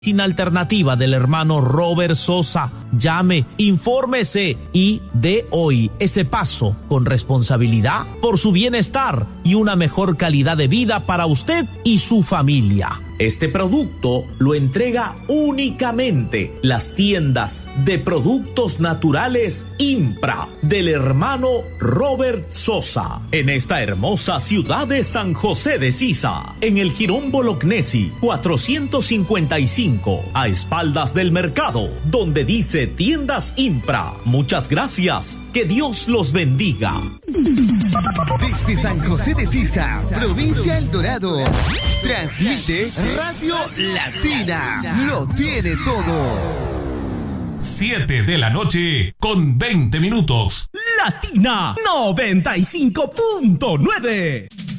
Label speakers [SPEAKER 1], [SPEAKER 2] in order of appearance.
[SPEAKER 1] Sin alternativa del hermano Robert Sosa. Llame, infórmese y dé hoy ese paso con responsabilidad por su bienestar y una mejor calidad de vida para usted y su familia. Este producto lo entrega únicamente las tiendas de productos naturales Impra del hermano Robert Sosa en esta hermosa ciudad de San José de Sisa, en el Jirón Bolognesi 455, a espaldas del mercado, donde dice Tiendas Impra. Muchas gracias. Que Dios los bendiga.
[SPEAKER 2] Desde San José de Sisa, provincia El Dorado, transmite Radio Latina. Lo tiene todo.
[SPEAKER 3] 7 de la noche con 20 minutos.
[SPEAKER 4] Latina 95.9.